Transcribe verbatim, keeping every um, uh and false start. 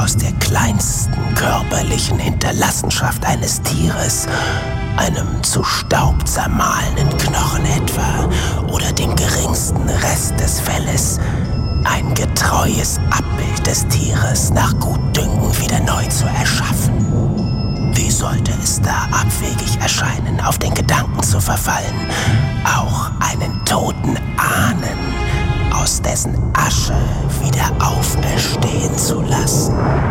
aus der kleinsten körperlichen Hinterlassenschaft eines Tieres, einem zu Staub zermahlenen Knochen etwa oder dem geringsten Rest des Felles, ein getreues Abbild des Tieres nach Gutdünken wieder neu zu erschaffen. Wie sollte es da abwegig erscheinen, auf den Gedanken zu verfallen, auch einen toten Ahnen aus dessen Asche wieder auferstehen zu lassen?